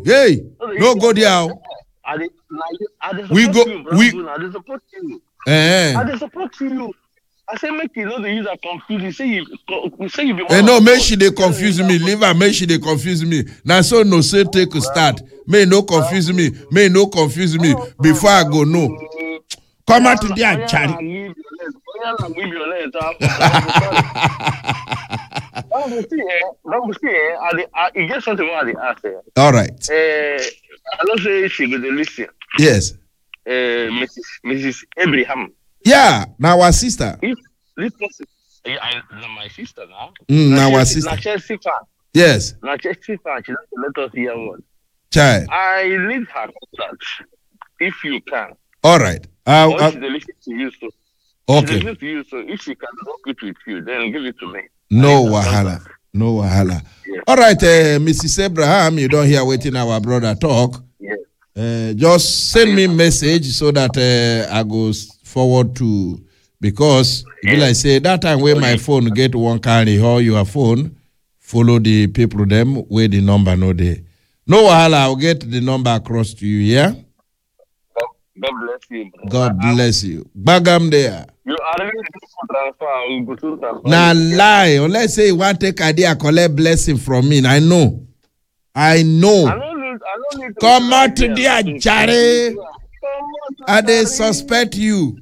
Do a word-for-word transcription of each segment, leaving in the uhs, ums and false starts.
no, hey, no go there. We go, we. I support you. Eh. I support you. I say make you know the user confused. You say you, you say you be. Eh no, make she they confuse me. Leave her. Make she they confuse me. Now so no say take a start. May no confuse me. May no confuse me. Before I go no. Come out today and chat. You get something more than ask. All right. Uh, I don't say she go to listen. Yes. Uh, Missus Missus Abraham. Yeah, now our sister. If this person, I, I my sister now. Mm, now our Chelsea, sister. Now Chelsea fan. Yes. Now Chelsea fan. She doesn't let us hear one. Child. I need her contact, if you can. All right. Uh, Once uh, she listen to you, so. Okay. She listen to you, so if she can work it with you, then give it to me. No wahala. No wahala. Yes. All right, uh, Missus Abraham, you don't hear waiting our brother talk. Yes. Uh, just send me message so that uh, I go forward to, because yes. Like I say that time where my phone get one carry or your phone, follow the people them where the number no there. No wahala, I'll get the number across to you, yeah? God bless you. Bro. God bless you. Bagam there. You are really good for transfer. Nah lie. Unless say you want to take idea, collect blessing from me. I know. I know. I don't need, I don't need Come out to there, Jare. I they suspect you.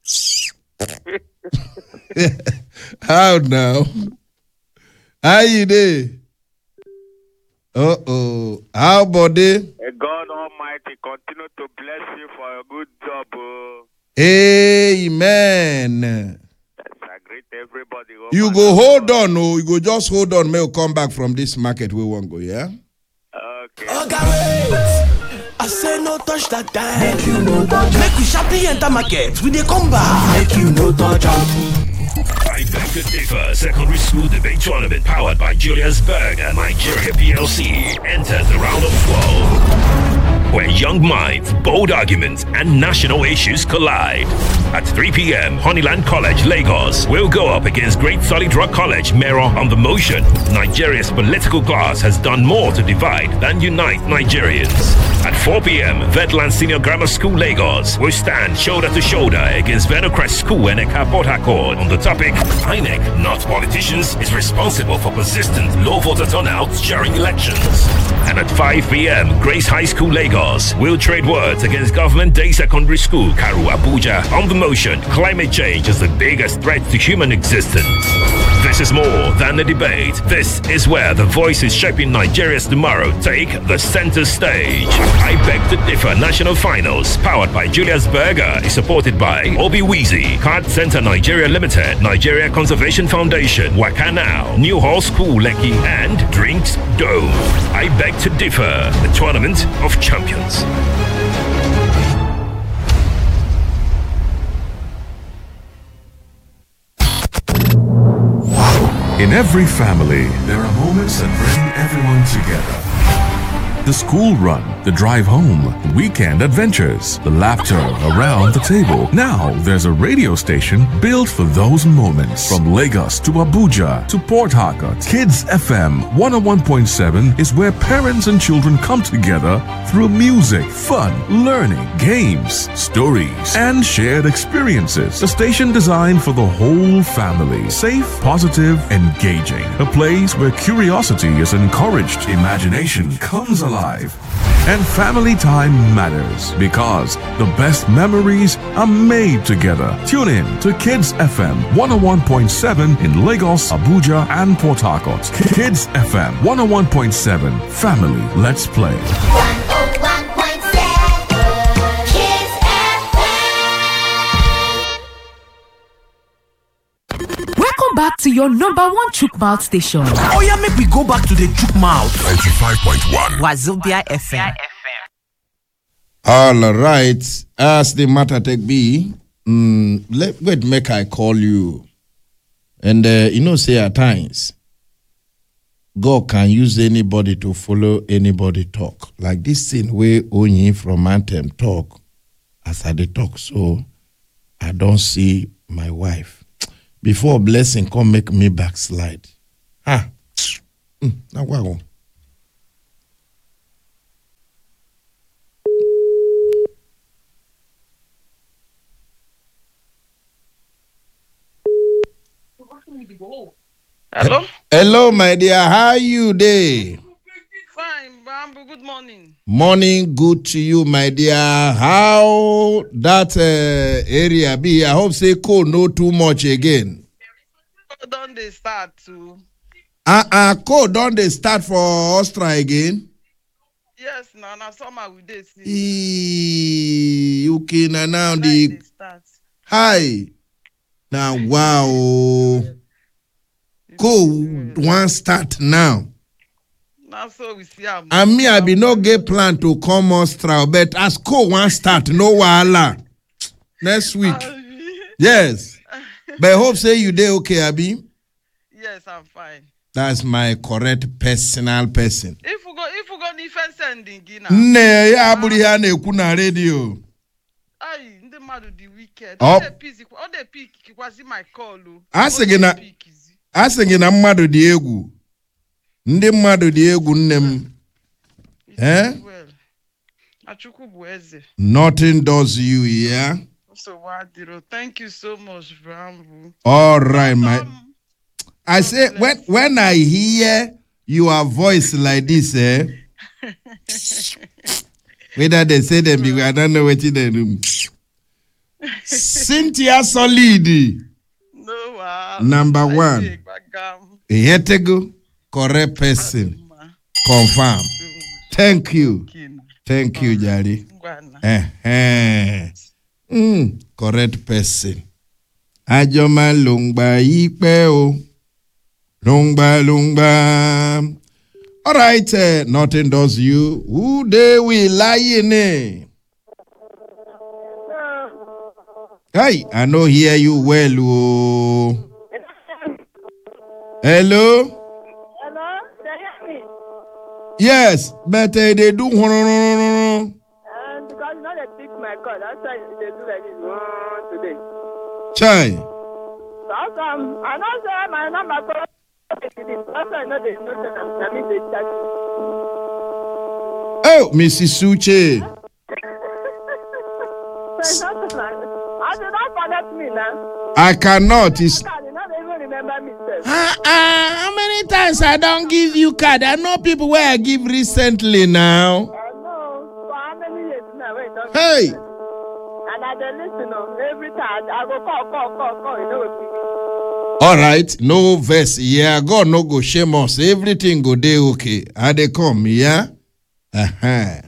How now? How you there? Uh oh. How body? God Almighty continue to bless you for a good job. Oh. Amen. Yes, I greet everybody. Oh, you go hold on, oh, you go just hold on. May we come back from this market. We won't go, yeah? Okay. Okay. I say no touch that time. Make you no touch. Make we sharply enter market. We dey come back. Make you no touch. I beg to differ. Secondary School Debate Tournament powered by Julius Berger, Nigeria P L C enters the round of twelve, where young minds, bold arguments, and national issues collide. At three p.m., Honeyland College, Lagos will go up against Great Solid Rock College, Mero on the motion. Nigeria's political class has done more to divide than unite Nigerians. At four p.m., Vetland Senior Grammar School, Lagos will stand shoulder to shoulder against Venocrest School and Eka Port Harcourt on the topic, I N E C, not politicians, is responsible for persistent low voter turnout during elections. And at five p.m., Grace High School, Lagos will trade words against Government Day Secondary School, Karu, Abuja. On the motion, climate change is the biggest threat to human existence. This is more than a debate. This is where the voices shaping Nigeria's tomorrow take the center stage. I Beg to Differ National Finals, powered by Julius Berger, is supported by Obi Weezy, Card Center Nigeria Limited, Nigeria Conservation Foundation, Waka Now, New Hall School, Lekki, and Drinks Dome. I Beg to Differ, the Tournament of Champions. In every family, there are moments that bring everyone together. The school run, the drive home, the weekend adventures, the laughter around the table. Now there's a radio station built for those moments. From Lagos to Abuja to Port Harcourt, Kids F M one oh one point seven is where parents and children come together through music, fun, learning, games, stories, and shared experiences. A station designed for the whole family. Safe, positive, engaging. A place where curiosity is encouraged, imagination comes alive. And family time matters because the best memories are made together. Tune in to Kids F M one oh one point seven in Lagos, Abuja, and Port Harcourt. Kids F M one oh one point seven. Family, let's play. Back to your number one chook mouth station. Oh yeah, make we go back to the chook mouth. ninety-five point one Wazobia F M. All right, as the matter take be, mm, let wait make I call you, and uh, you know say at times God can use anybody to follow anybody talk. Like this thing where Onyi from Anthem talk, as I dey talk, so I don't see my wife. Before blessing come make me backslide. Ah. Mm, now wow. Hello? Hello, my dear. How are you day? Fine, Bambo. Good morning. Morning, good to you, my dear. How that uh, area be? I hope say cold no too much again. Don't they start to? Uh uh, cold don't they start for Austria again? Yes, now na summer we dey see. Eee, okay, now now July the dey start. hi. Now wow. Cold one start now. Now so we see am. And me, I be no get plan to come Austria, but as cold one start, no wahala. Next week. Yes. But I hope say you dey okay, Abi. Yes, I'm fine. That's my correct personal person. If we go, if we go ni fence ending gina. Ne ya aburi ha na-ekwu na radio. Ay, ndị mmadụ dị wicked. Ọ- Ọ dey pick, ọ dey pick kwasi my call o. A sị gị na a sị gị na mmadụ dị egwu. Ndị mmadụ dị egwu nne m. Eh? Well, Achukwu bụ eze. Nothing does you, yeah? So wadiro. Thank you so much, Brambu. All right, my. I say when when I hear your voice like this, eh? Whether they say them, because I don't know what they do. Cynthia Solid, No, wow. number I one. say, Bagam. Yetego, correct person, confirm. Thank you, thank you, Jari. Ngwana. Eh, eh. Mm, correct person. Ajoma lungba ipe o. Lungba lungba. All right, uh, nothing does you. Who they will lie in it? Hey, I know hear you well. Oh. Hello? Hello? Can you hear me? Yes, but uh, they do. Um, because you know they pick my call. That's why they do like this uh, today. Chai. So how come? I know say my number call. That's why I know they know that I'm I mean they chat. Oh, Missus Suche. So it's not like I do not forget me now. I cannot. It's... I do not even remember me. Sir. Uh, uh, how many times I don't give you card? I know people where I give recently now. I know. For how many years now? Wait, don't Hey. And I don't listen. No. Every time I go call, call, call, call. You know what? All right, no verse. Yeah, God no go shame us. Everything go day okay. How they come, yeah? Uh-huh.